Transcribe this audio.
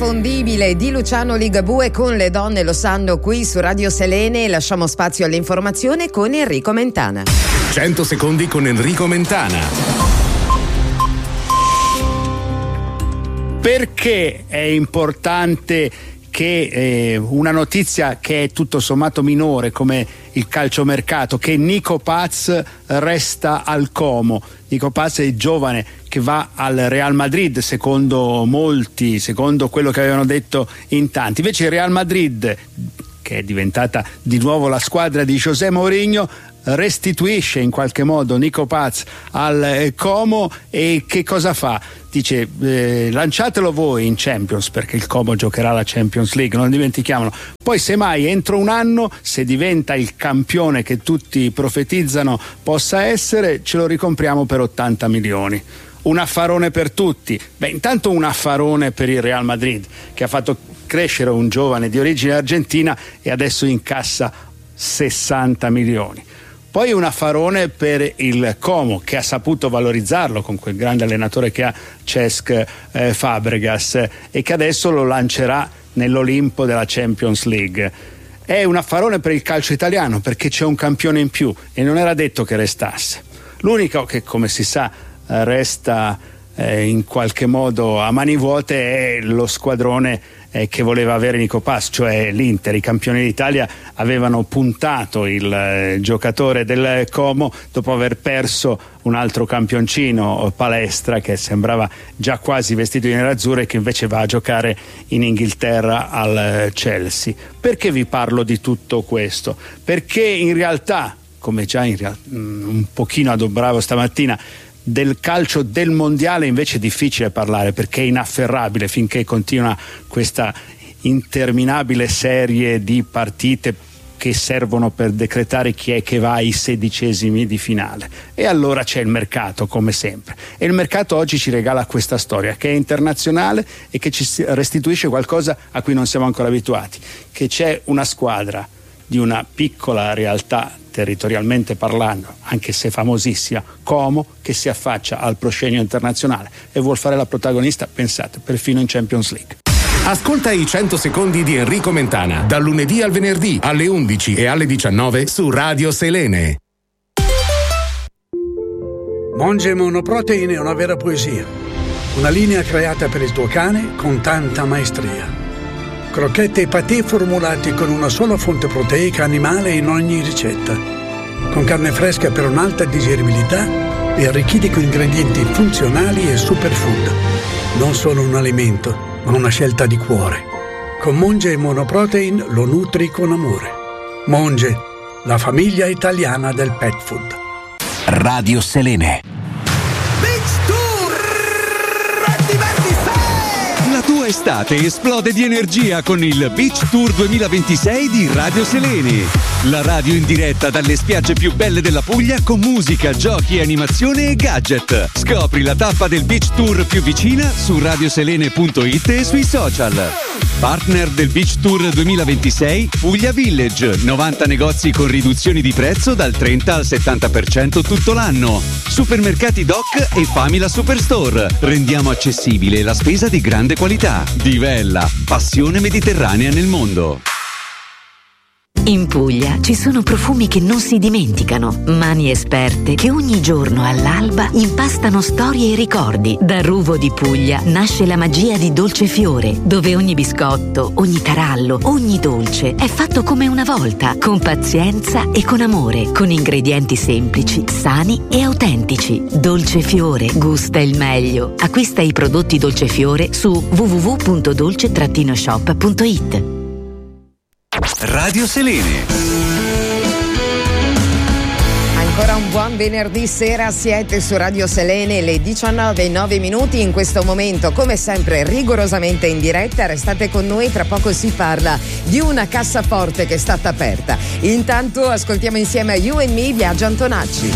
inconfondibile di Luciano Ligabue con Le donne lo sanno qui su Radio Selene. Lasciamo spazio all'informazione con Enrico Mentana. 100 secondi con Enrico Mentana. Perché è importante che una notizia che è tutto sommato minore come il calciomercato, che Nico Paz resta al Como? Nico Paz è giovane che va al Real Madrid, secondo molti, secondo quello che avevano detto in tanti. Invece il Real Madrid, che è diventata di nuovo la squadra di José Mourinho, restituisce in qualche modo Nico Paz al Como. E che cosa fa? Dice lanciatelo voi in Champions, perché il Como giocherà la Champions League, non dimentichiamolo. Poi semmai entro un anno, se diventa il campione che tutti profetizzano possa essere, ce lo ricompriamo per 80 milioni. Un affarone per tutti. Intanto un affarone per il Real Madrid, che ha fatto crescere un giovane di origine argentina e adesso incassa 60 milioni. Poi un affarone per il Como, che ha saputo valorizzarlo con quel grande allenatore che ha, Cesc Fabregas, e che adesso lo lancerà nell'Olimpo della Champions League. È un affarone per il calcio italiano, perché c'è un campione in più e non era detto che restasse. L'unico che, come si sa, resta in qualche modo a mani vuote è lo squadrone che voleva avere Nico Paz, cioè l'Inter. I campioni d'Italia avevano puntato il giocatore del Como dopo aver perso un altro campioncino, Palestra, che sembrava già quasi vestito di nerazzurro e che invece va a giocare in Inghilterra al Chelsea. Perché vi parlo di tutto questo? Perché in realtà, come già un pochino adombravo stamattina, del calcio del mondiale invece è difficile parlare, perché è inafferrabile finché continua questa interminabile serie di partite che servono per decretare chi è che va ai 16esimi di finale. E allora c'è il mercato, come sempre, e il mercato oggi ci regala questa storia che è internazionale e che ci restituisce qualcosa a cui non siamo ancora abituati, che c'è una squadra di una piccola realtà territorialmente parlando, anche se famosissima, Como, che si affaccia al proscenio internazionale e vuol fare la protagonista, pensate, perfino in Champions League. Ascolta i 100 secondi di Enrico Mentana, dal lunedì al venerdì alle 11 e alle 19 su Radio Selene. Monge Monoprotein è una vera poesia, una linea creata per il tuo cane con tanta maestria. Crocchette e patè formulati con una sola fonte proteica animale in ogni ricetta, con carne fresca per un'alta digeribilità e arricchiti con ingredienti funzionali e superfood. Non solo un alimento, ma una scelta di cuore. Con Monge Monoprotein lo nutri con amore. Monge, la famiglia italiana del pet food. Radio Selene. La tua estate esplode di energia con il Beach Tour 2026 di Radio Selene. La radio in diretta dalle spiagge più belle della Puglia con musica, giochi, animazione e gadget. Scopri la tappa del Beach Tour più vicina su radioselene.it e sui social. Partner del Beach Tour 2026 Puglia Village, 90 negozi con riduzioni di prezzo dal 30 al 70% tutto l'anno. Supermercati Doc e Famila Superstore. Rendiamo accessibile la spesa di grande qualità. Divella, passione mediterranea nel mondo. In Puglia ci sono profumi che non si dimenticano, mani esperte che ogni giorno all'alba impastano storie e ricordi. Da Ruvo di Puglia nasce la magia di Dolcefiore, dove ogni biscotto, ogni tarallo, ogni dolce è fatto come una volta, con pazienza e con amore, con ingredienti semplici, sani e autentici. Dolcefiore gusta il meglio. Acquista i prodotti Dolcefiore su www.dolce-shop.it. Radio Selene. Ancora un buon venerdì sera, siete su Radio Selene, le 19:09 in questo momento, come sempre rigorosamente in diretta. Restate con noi, tra poco si parla di una cassaforte che è stata aperta. Intanto ascoltiamo insieme a You and Me Biagio Antonacci.